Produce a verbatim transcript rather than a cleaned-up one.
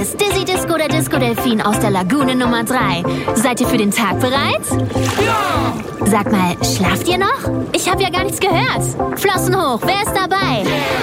ist Dizzy Disco, der Disco-Delfin aus der Lagune Nummer drei. Seid ihr für den Tag bereit? Ja! Sag mal, schlaft ihr noch? Ich habe ja gar nichts gehört. Flossen hoch, wer ist dabei? Yeah!